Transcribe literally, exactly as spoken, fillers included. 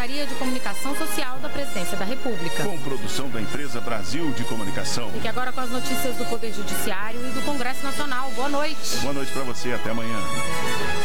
Secretaria de Comunicação Social da Presidência da República. Com produção da empresa Brasil de Comunicação. Fique agora com as notícias do Poder Judiciário e do Congresso Nacional. Boa noite. Boa noite para você, até amanhã.